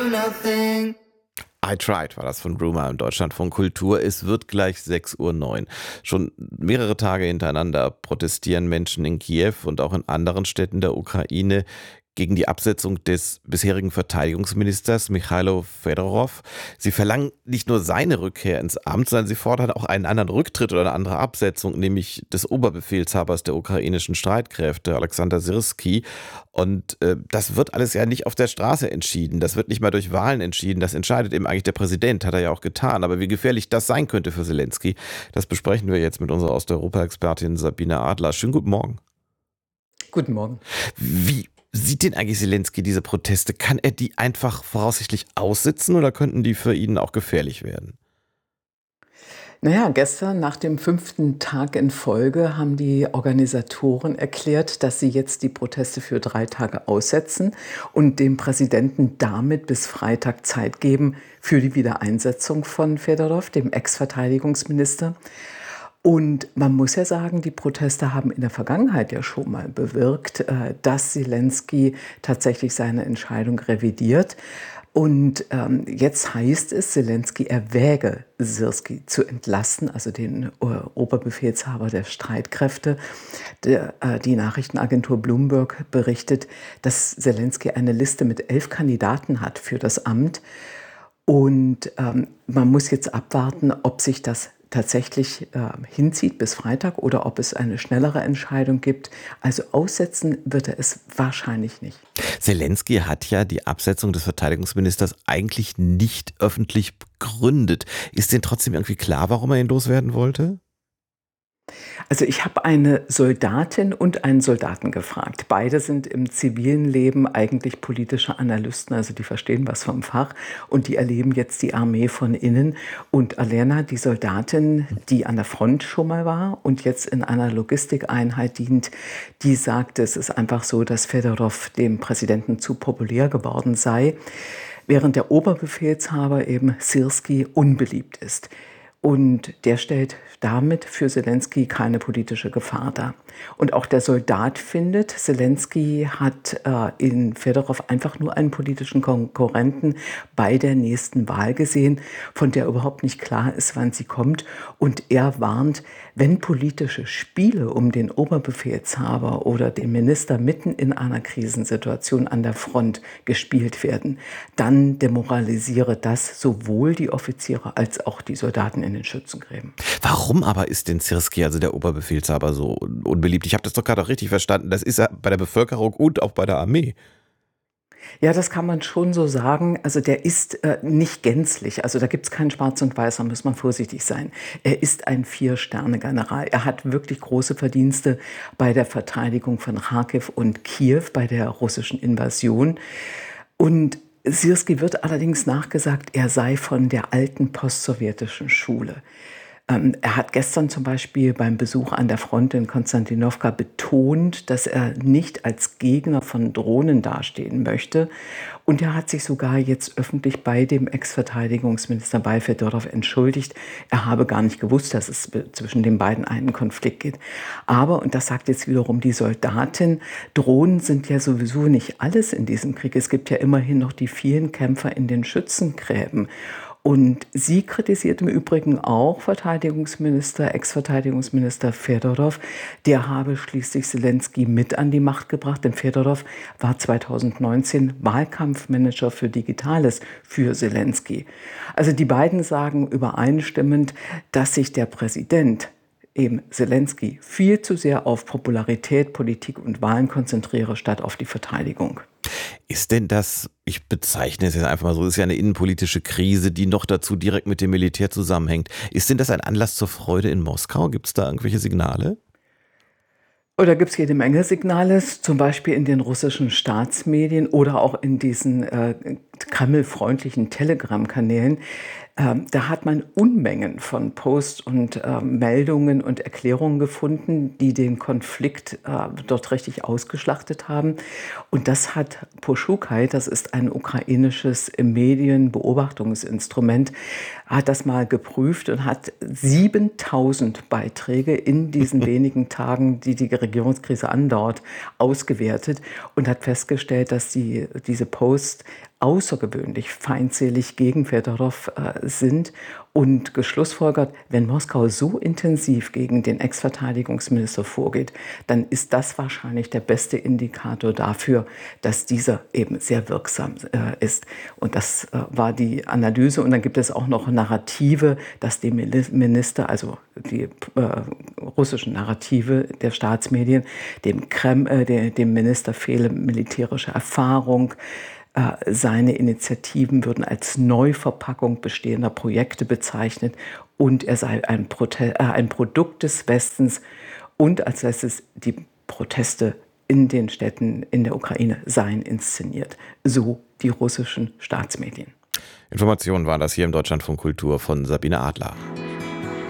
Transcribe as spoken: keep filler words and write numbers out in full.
nothing. I Tried war das von Bruma im Deutschlandfunk Kultur. Es wird gleich sechs Uhr neun. Schon mehrere Tage hintereinander protestieren Menschen in Kiew und auch in anderen Städten der Ukraine gegen die Absetzung des bisherigen Verteidigungsministers Michailo Fedorov. Sie verlangen nicht nur seine Rückkehr ins Amt, sondern sie fordern auch einen anderen Rücktritt oder eine andere Absetzung, nämlich des Oberbefehlshabers der ukrainischen Streitkräfte, Alexander Syrskyi. Und äh, das wird alles ja nicht auf der Straße entschieden. Das wird nicht mal durch Wahlen entschieden. Das entscheidet eben eigentlich der Präsident, hat er ja auch getan. Aber wie gefährlich das sein könnte für Selenskyj, das besprechen wir jetzt mit unserer Osteuropa-Expertin Sabine Adler. Schönen guten Morgen. Guten Morgen. Wie sieht denn eigentlich Selenskyj diese Proteste? Kann er die einfach voraussichtlich aussitzen oder könnten die für ihn auch gefährlich werden? Naja, gestern nach dem fünften Tag in Folge haben die Organisatoren erklärt, dass sie jetzt die Proteste für drei Tage aussetzen und dem Präsidenten damit bis Freitag Zeit geben für die Wiedereinsetzung von Fedorov, dem Ex-Verteidigungsminister. Und man muss ja sagen, die Proteste haben in der Vergangenheit ja schon mal bewirkt, dass Selenskyj tatsächlich seine Entscheidung revidiert. Und ähm, jetzt heißt es, Selenskyj erwäge, Syrskyi zu entlassen, also den äh, Oberbefehlshaber der Streitkräfte. Der, äh, die Nachrichtenagentur Bloomberg berichtet, dass Selenskyj eine Liste mit elf Kandidaten hat für das Amt. Und ähm, man muss jetzt abwarten, ob sich das tatsächlich äh, hinzieht bis Freitag oder ob es eine schnellere Entscheidung gibt. Also aussetzen wird er es wahrscheinlich nicht. Selenskyj hat ja die Absetzung des Verteidigungsministers eigentlich nicht öffentlich begründet. Ist denn trotzdem irgendwie klar, warum er ihn loswerden wollte? Also ich habe eine Soldatin und einen Soldaten gefragt. Beide sind im zivilen Leben eigentlich politische Analysten, also die verstehen was vom Fach und die erleben jetzt die Armee von innen. Und Alena, die Soldatin, die an der Front schon mal war und jetzt in einer Logistikeinheit dient, die sagt, es ist einfach so, dass Fedorov dem Präsidenten zu populär geworden sei, während der Oberbefehlshaber eben Syrskyi unbeliebt ist. Und der stellt damit für Selenskyj keine politische Gefahr dar. Und auch der Soldat findet, Selenskyj hat äh, in Fedorov einfach nur einen politischen Konkurrenten bei der nächsten Wahl gesehen, von der überhaupt nicht klar ist, wann sie kommt. Und er warnt, wenn politische Spiele um den Oberbefehlshaber oder den Minister mitten in einer Krisensituation an der Front gespielt werden, dann demoralisiere das sowohl die Offiziere als auch die Soldaten in den Schützengräben. Warum aber ist denn Syrskyi, also der Oberbefehlshaber, so unbeliebt? Ich habe das doch gerade auch richtig verstanden. Das ist er bei der Bevölkerung und auch bei der Armee. Ja, das kann man schon so sagen. Also der ist äh, nicht gänzlich. Also da gibt es kein Schwarz und Weiß, da muss man vorsichtig sein. Er ist ein Vier-Sterne-General. Er hat wirklich große Verdienste bei der Verteidigung von Kharkiv und Kiew, bei der russischen Invasion. Und Syrskyi wird allerdings nachgesagt, er sei von der alten postsowjetischen Schule. Ähm, er hat gestern zum Beispiel beim Besuch an der Front in Konstantinowka betont, dass er nicht als Gegner von Drohnen dastehen möchte. Und er hat sich sogar jetzt öffentlich bei dem Ex-Verteidigungsminister bei Fedorov entschuldigt. Er habe gar nicht gewusst, dass es zwischen den beiden einen Konflikt gibt. Aber, und das sagt jetzt wiederum die Soldatin, Drohnen sind ja sowieso nicht alles in diesem Krieg. Es gibt ja immerhin noch die vielen Kämpfer in den Schützengräben. Und sie kritisiert im Übrigen auch Verteidigungsminister, Ex-Verteidigungsminister Fedorov. Der habe schließlich Selenskyj mit an die Macht gebracht, denn Fedorov war zweitausendneunzehn Wahlkampfmanager für Digitales für Selenskyj. Also die beiden sagen übereinstimmend, dass sich der Präsident, eben Selenskyj, viel zu sehr auf Popularität, Politik und Wahlen konzentriere, statt auf die Verteidigung. Ist denn das, ich bezeichne es jetzt einfach mal so, ist ja eine innenpolitische Krise, die noch dazu direkt mit dem Militär zusammenhängt. Ist denn das ein Anlass zur Freude in Moskau? Gibt es da irgendwelche Signale? Oder gibt es jede Menge Signale, zum Beispiel in den russischen Staatsmedien oder auch in diesen äh, Kreml-freundlichen Telegram-Kanälen. Ähm, da hat man Unmengen von Posts und äh, Meldungen und Erklärungen gefunden, die den Konflikt äh, dort richtig ausgeschlachtet haben. Und das hat Poschukaj, das ist ein ukrainisches Medienbeobachtungsinstrument, hat das mal geprüft und hat siebentausend Beiträge in diesen wenigen Tagen, die die Regierungskrise andauert, ausgewertet und hat festgestellt, dass die, diese Posts außergewöhnlich feindselig gegen Fedorow äh, sind und geschlussfolgert, wenn Moskau so intensiv gegen den Ex-Verteidigungsminister vorgeht, dann ist das wahrscheinlich der beste Indikator dafür, dass dieser eben sehr wirksam äh, ist. Und das äh, war die Analyse. Und dann gibt es auch noch Narrative, dass die Minister, also die äh, russischen Narrative der Staatsmedien, dem, Krem, äh, dem, dem Minister fehle militärische Erfahrung. Seine Initiativen würden als Neuverpackung bestehender Projekte bezeichnet und er sei ein, Prote- äh, ein Produkt des Westens und als letztes die Proteste in den Städten in der Ukraine seien inszeniert. So die russischen Staatsmedien. Informationen waren das hier im Deutschlandfunk Kultur von Sabine Adler.